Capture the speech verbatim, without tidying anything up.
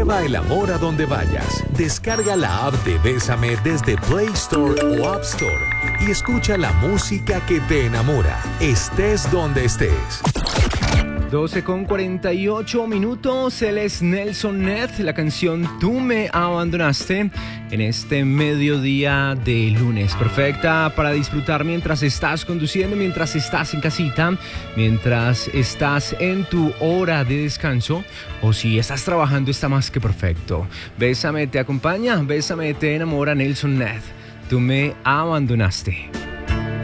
Lleva el amor a donde vayas. Descarga la app de Bésame desde Play Store o App Store y escucha la música que te enamora, estés donde estés. doce con cuarenta y ocho minutos, él es Nelson Ned, la canción Tú me abandonaste en este mediodía de lunes. Perfecta para disfrutar mientras estás conduciendo, mientras estás en casita, mientras estás en tu hora de descanso o si estás trabajando, está más que perfecto. Bésame te acompaña, Bésame te enamora, Nelson Ned. Tú me abandonaste.